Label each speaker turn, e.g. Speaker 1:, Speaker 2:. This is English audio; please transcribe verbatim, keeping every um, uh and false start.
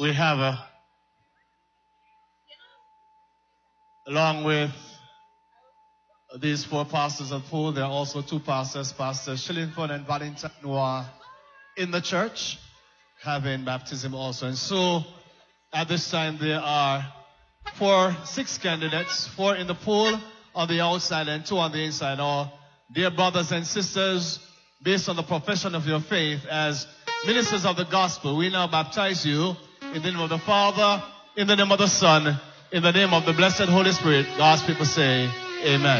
Speaker 1: we have a, along with these four pastors of pool, there are also two pastors, Pastor Shillingford and Valentine, who are in the church having baptism also. And so at this time there are four, six candidates, four in the pool on the outside and two on the inside. All dear brothers and sisters, based on the profession of your faith as ministers of the gospel, we now baptize you in the name of the Father, in the name of the Son, in the name of the blessed Holy Spirit. God's people say, Amen.